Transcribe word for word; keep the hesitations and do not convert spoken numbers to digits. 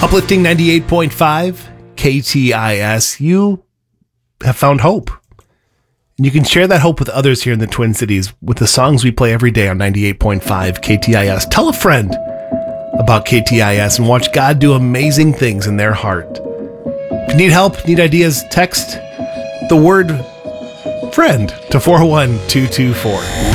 Uplifting ninety-eight point five, K T I S. You have found hope. And you can share that hope with others here in the Twin Cities with the songs we play every day on ninety-eight point five K T I S. Tell a friend about K T I S and watch God do amazing things in their heart. If you need help, need ideas, text the word friend to four one two two four.